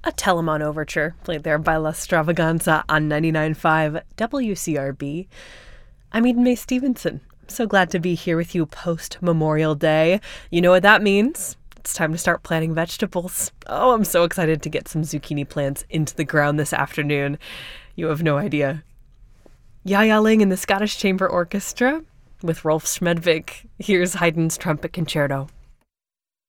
A Telemon Overture, played there by La Stravaganza on 99.5 WCRB. I'm Eden Mae Stevenson. I'm so glad to be here with you post-Memorial Day. You know what that means? It's time to start planting vegetables. Oh, I'm so excited to get some zucchini plants into the ground this afternoon. You have no idea. Yaya Ling and the Scottish Chamber Orchestra with Rolf Schmedvik. Here's Haydn's Trumpet Concerto.